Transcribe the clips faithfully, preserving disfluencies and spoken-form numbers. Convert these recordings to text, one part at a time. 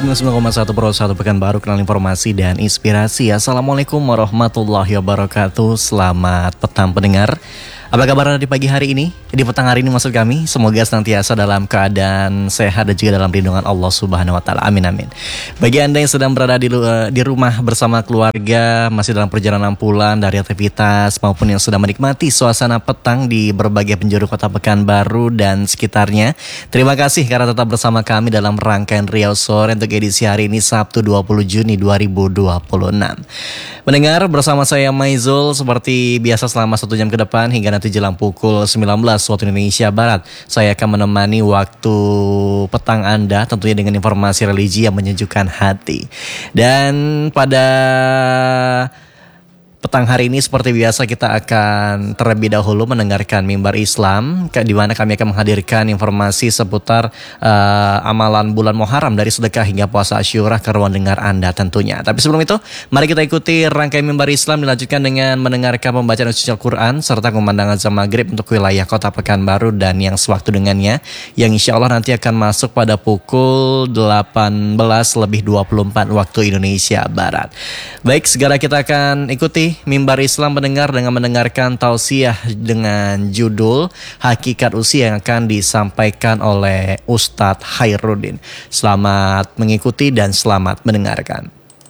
sembilan puluh sembilan koma satu Pro satu Pekanbaru, kenal informasi dan inspirasi. Assalamualaikum warahmatullahi wabarakatuh. Selamat petang pendengar. Apa kabar Anda di pagi hari ini? Di petang hari ini maksud kami, semoga senantiasa dalam keadaan sehat dan juga dalam lindungan Allah Subhanahu wa taala. Amin amin. Bagi Anda yang sedang berada di di rumah bersama keluarga, masih dalam perjalanan pulang dari aktivitas, maupun yang sedang menikmati suasana petang di berbagai penjuru Kota Pekanbaru dan sekitarnya, terima kasih karena tetap bersama kami dalam rangkaian Riau Sore untuk edisi hari ini Sabtu dua puluh Juni dua ribu dua puluh enam. Mendengar bersama saya Maizul seperti biasa selama satu jam ke depan hingga nanti jelang pukul sembilan belas waktu Indonesia Barat. Saya akan menemani waktu petang Anda tentunya dengan informasi religi yang menyejukkan hati. Dan pada petang hari ini seperti biasa kita akan terlebih dahulu mendengarkan Mimbar Islam, di mana kami akan menghadirkan informasi seputar uh, amalan bulan Muharram dari sedekah hingga puasa Asyura ke ruang dengar Anda tentunya. Tapi sebelum itu, mari kita ikuti rangkaian Mimbar Islam dilanjutkan dengan mendengarkan pembacaan suci Al-Quran serta kumandang azan maghrib untuk wilayah Kota Pekanbaru dan yang sewaktu dengannya, yang insya Allah nanti akan masuk pada pukul delapan belas lebih dua puluh empat waktu Indonesia Barat. Baik, segera kita akan ikuti Mimbar Islam mendengar dengan mendengarkan tausiah dengan judul Hakikat Usia yang akan disampaikan oleh Ustadz Khairuddin. Selamat mengikuti dan selamat mendengarkan.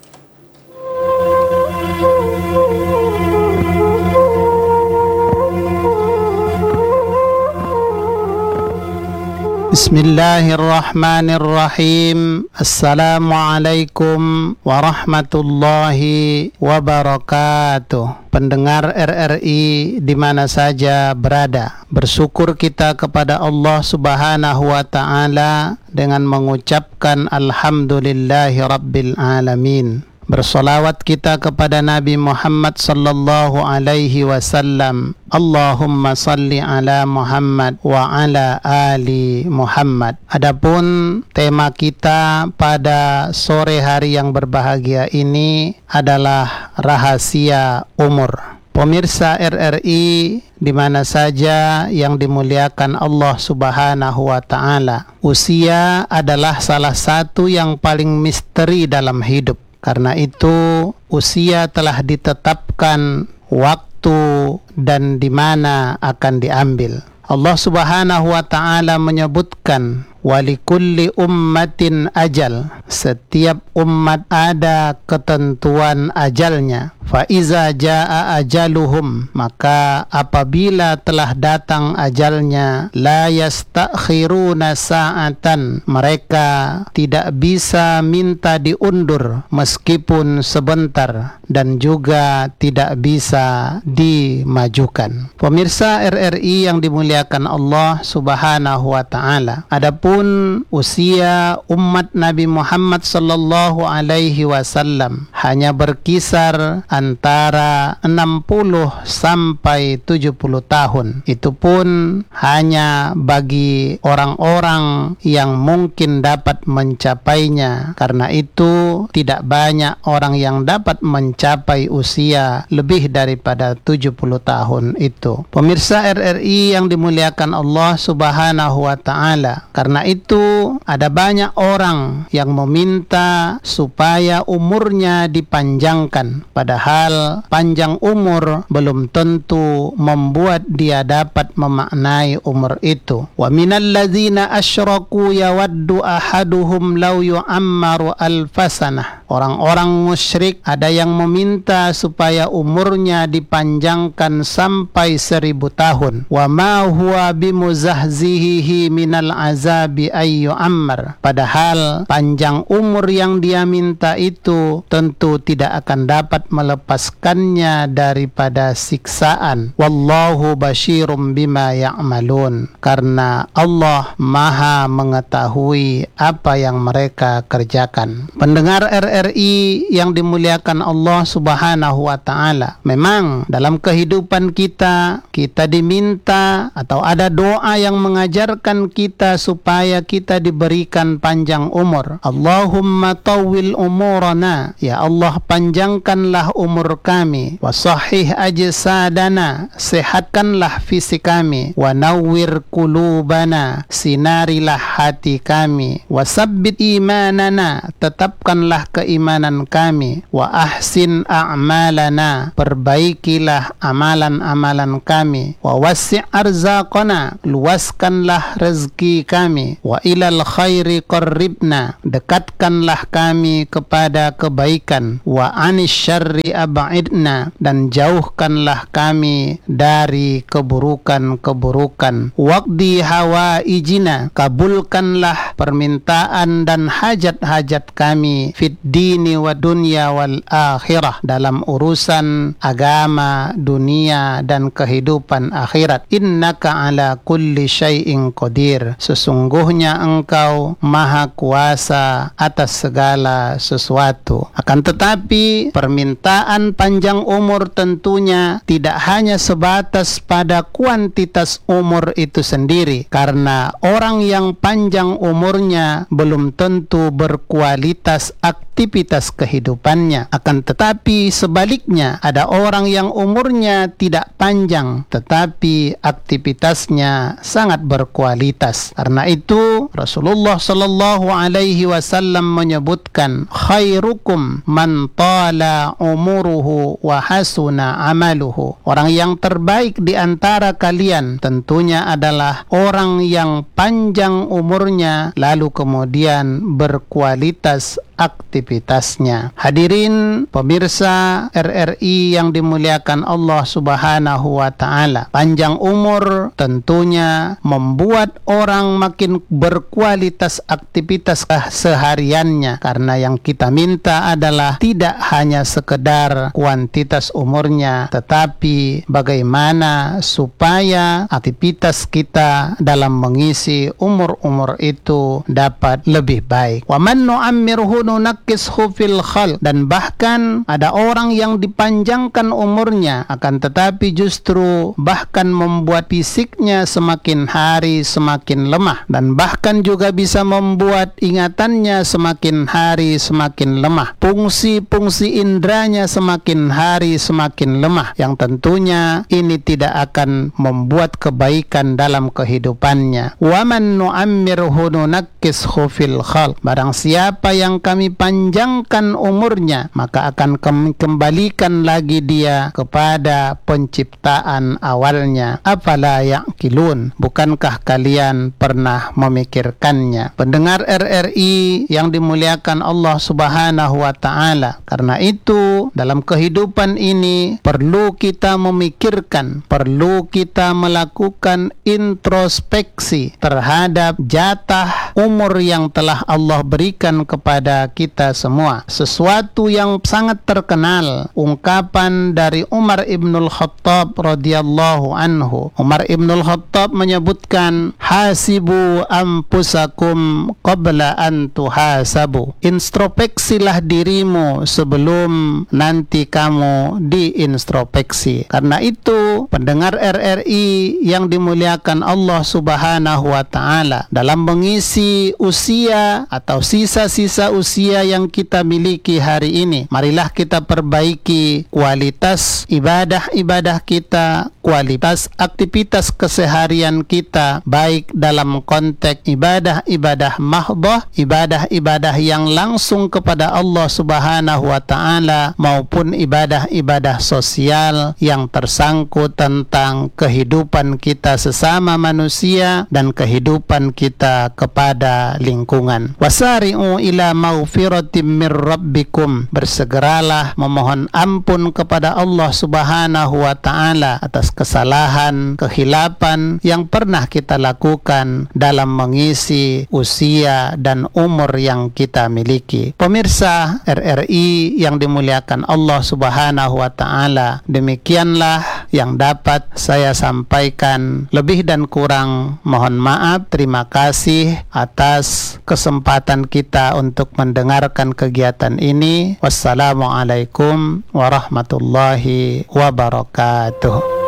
Bismillahirrahmanirrahim. Assalamualaikum warahmatullahi wabarakatuh. Pendengar R R I di mana saja berada, bersyukur kita kepada Allah Subhanahu wa taala dengan mengucapkan alhamdulillahi rabbil alamin. Bersolawat kita kepada Nabi Muhammad sallallahu alaihi wasallam. Allahumma salli ala Muhammad wa ala ali Muhammad. Adapun tema kita pada sore hari yang berbahagia ini adalah rahasia umur. Pemirsa R R I di mana saja yang dimuliakan Allah Subhanahu wa taala, usia adalah salah satu yang paling misteri dalam hidup. Karena itu usia telah ditetapkan waktu dan di mana akan diambil. Allah Subhanahu wa taala menyebutkan walikulli ummatin ajal. Setiap umat ada ketentuan ajalnya. Fa iza jaa ajaluhum, maka apabila telah datang ajalnya, la yastakhiruna sa'atan, mereka tidak bisa minta diundur meskipun sebentar, dan juga tidak bisa dimajukan. Pemirsa R R I yang dimuliakan Allah Subhanahu wa taala, adapun usia umat Nabi Muhammad sallallahu alaihi wasallam hanya berkisar antara enam puluh sampai tujuh puluh tahun. Itu pun hanya bagi orang-orang yang mungkin dapat mencapainya. Karena itu tidak banyak orang yang dapat mencapai usia lebih daripada tujuh puluh tahun itu. Pemirsa R R I yang dimuliakan Allah Subhanahu wa taala, karena itu ada banyak orang yang meminta supaya umurnya dipanjangkan, padahal panjang umur belum tentu membuat dia dapat memaknai umur itu. Wa minal ladzina asyraku yawaddu ahaduhum law yu'ammaru alfasanah. Orang-orang musyrik ada yang meminta supaya umurnya dipanjangkan sampai seribu tahun. Wa ma huwa bimuzahzihihi minal azabi ayyu ammar. Padahal panjang umur yang dia minta itu tentu tidak akan dapat melepaskannya daripada siksaan. Wallahu basyirum bima ya'malun. Karena Allah maha mengetahui apa yang mereka kerjakan. Pendengar R R I yang dimuliakan Allah Subhanahu wa taala, memang dalam kehidupan kita kita diminta atau ada doa yang mengajarkan kita supaya kita diberikan panjang umur. Allahumma tawwil umurana, ya Allah panjangkanlah umur kami, wa sahih ajsadana, sehatkanlah fisik kami, wa nawwir qulubana, sinarilah hati kami, wa sabbit imanana, tetapkanlah keimanan kami, wa ahsin a'malana, perbaikilah amalan-amalan kami, wa wasi' arzaqana, luaskanlah rezeki kami, wa ilal khairi qarribna, dekatkanlah kami kepada kebaikan, wa anis syarri ab'idna, dan jauhkanlah kami dari keburukan-keburukan, waqdi hawaijina, kabulkanlah permintaan dan hajat-hajat kami, fid dini wa dunya wal akhirah, dalam urusan agama, dunia dan kehidupan akhirat. Innaka ala kulli syai'in qadir, sesungguhnya engkau maha kuasa atas segala sesuatu. Akan tetapi permintaan panjang umur tentunya tidak hanya sebatas pada kuantitas umur itu sendiri, karena orang yang panjang umurnya belum tentu berkualitas aktivitas kehidupannya. Akan tetapi sebaliknya, ada orang yang umurnya tidak panjang tetapi aktivitasnya sangat berkualitas. Karena itu Rasulullah sallallahu alaihi wasallam menyebutkan, khairukum man tala umuruhu wa hasuna amaluhu, orang yang terbaik di antara kalian tentunya adalah orang yang panjang umurnya lalu kemudian berkualitas aktivitasnya. Hadirin pemirsa R R I yang dimuliakan Allah Subhanahu wa taala, panjang umur tentunya membuat orang makin berkualitas aktivitas sehariannya, karena yang kita minta adalah tidak hanya sekedar kuantitas umurnya, tetapi bagaimana supaya aktivitas kita dalam mengisi umur-umur itu dapat lebih baik. Wa man nu'ammirhu nunakkishu fil khalq, dan bahkan ada orang yang dipanjangkan umurnya akan tetapi justru bahkan membuat fisiknya semakin hari semakin lemah, dan bahkan juga bisa membuat ingatannya semakin hari semakin lemah, fungsi-fungsi indranya semakin hari semakin lemah, yang tentunya ini tidak akan membuat kebaikan dalam kehidupannya. Wa man nu'ammirhu nunakkishu fil khalq, barang siapa yang kami panjangkan umurnya maka akan kembalikan lagi dia kepada penciptaan awalnya. Afala ya'qilun, bukankah kalian pernah memikirkannya? Pendengar R R I yang dimuliakan Allah Subhanahu wa taala, karena itu dalam kehidupan ini perlu kita memikirkan, perlu kita melakukan introspeksi terhadap jatah umur yang telah Allah berikan kepada kita semua. Sesuatu yang sangat terkenal, ungkapan dari Umar ibnul Khattab radhiyallahu anhu. Umar ibnul Khattab menyebutkan, hasibu anfusakum qabla an tuhasabu, introspeksilah dirimu sebelum nanti kamu diintrospeksi. Karena itu pendengar R R I yang dimuliakan Allah Subhanahu wa taala, dalam mengisi usia atau sisa-sisa usia yang kita miliki hari ini, marilah kita perbaiki kualitas ibadah-ibadah kita, kualitas aktivitas keseharian kita, baik dalam konteks ibadah-ibadah mahdhah, ibadah-ibadah yang langsung kepada Allah Subhanahu wa taala, maupun ibadah-ibadah sosial yang tersangkut tentang kehidupan kita sesama manusia dan kehidupan kita kepada lingkungan. Wasari'u ila maghfiratin mir rabbikum, bersegeralah memohon ampun kepada Allah Subhanahu wa taala atas kesalahan, kehilapan yang pernah kita lakukan dalam mengisi usia dan umur yang kita miliki. Pemirsa R R I yang dimuliakan Allah Subhanahu wa taala, demikianlah yang dapat saya sampaikan. Lebih dan kurang mohon maaf. Terima kasih atas kesempatan kita untuk mendengarkan kegiatan ini. Wassalamualaikum warahmatullahi wabarakatuh.